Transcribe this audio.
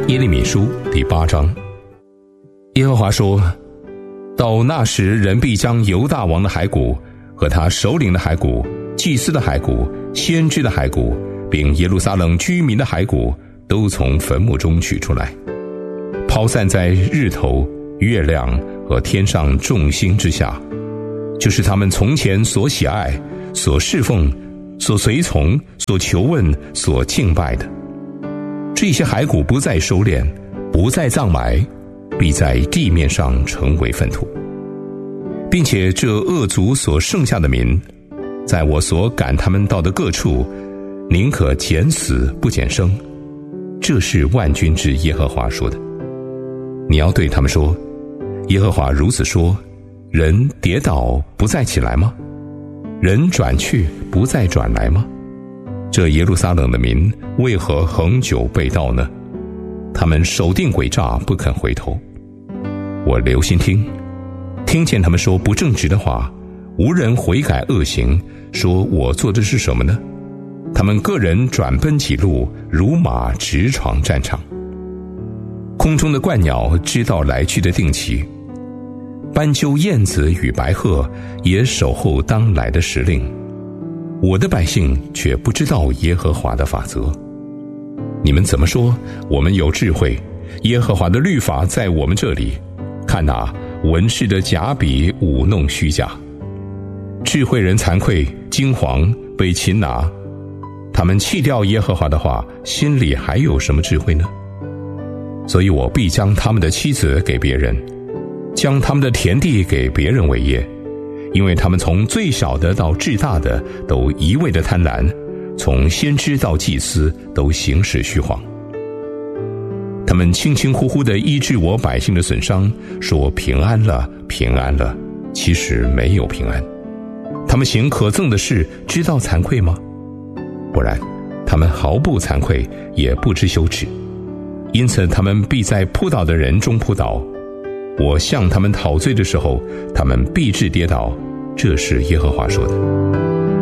耶利米书第8章。耶和华说，到那时，人必将犹大王的骸骨和他首领的骸骨、祭司的骸骨、先知的骸骨，并耶路撒冷居民的骸骨都从坟墓中取出来，抛散在日头、月亮和天上众星之下，就是他们从前所喜爱、所侍奉、所随从、所求问、所敬拜的。这些骸骨不再收敛，不再葬埋，必在地面上成为粪土，并且这恶族所剩下的民，在我所赶他们到的各处，宁可减死不减生。这是万军之耶和华说的。你要对他们说，耶和华如此说，人跌倒不再起来吗？人转去不再转来吗？这耶路撒冷的民为何恒久背道呢？他们守定诡诈，不肯回头。我留心听见他们说不正直的话，无人悔改恶行，说我做的是什么呢？他们个人转奔己路，如马直闯战场。空中的鹳鸟知道来去的定期，斑鸠、燕子与白鹤也守候当来的时令。我的百姓却不知道耶和华的法则。你们怎么说我们有智慧？耶和华的律法在我们这里。看哪，文士的假笔舞弄虚假。智慧人惭愧惊惶，被擒拿。他们弃掉耶和华的话，心里还有什么智慧呢？所以我必将他们的妻子给别人，将他们的田地给别人为业，因为他们从最小的到至大的都一味的贪婪，从先知到祭司都行事虚谎。他们轻轻呼呼地医治我百姓的损伤，说平安了，平安了，其实没有平安。他们行可憎的事，知道惭愧吗？不然，他们毫不惭愧，也不知羞耻。因此他们必在扑倒的人中扑倒。我向他们讨罪的时候，他们必致跌倒。这是耶和华说的。